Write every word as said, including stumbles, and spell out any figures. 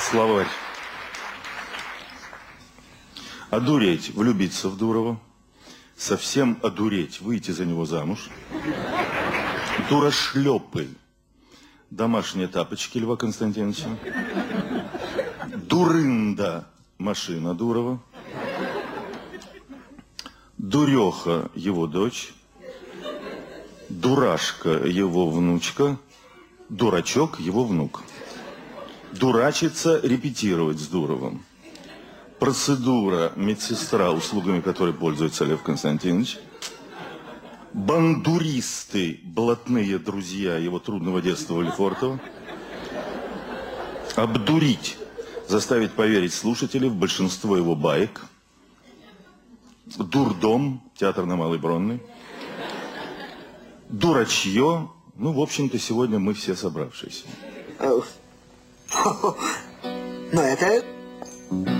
Словарь. Одуреть, влюбиться в Дурова. Совсем одуреть, выйти за него замуж. Дурошлепы. Домашние тапочки Льва Константиновича. Дурында. Машина Дурова. Дуреха, его дочь. Дурашка, его внучка. Дурачок, его внук. Дурачиться, репетировать с Дуровым. Процедура, медсестра, услугами которой пользуется Лев Константинович. Бандуристы, блатные друзья его трудного детства Лефортова. Обдурить, заставить поверить слушателей в большинство его баек. Дурдом, театр на Малой Бронной. Дурачье, ну, в общем-то, сегодня мы все собравшиеся. Но это...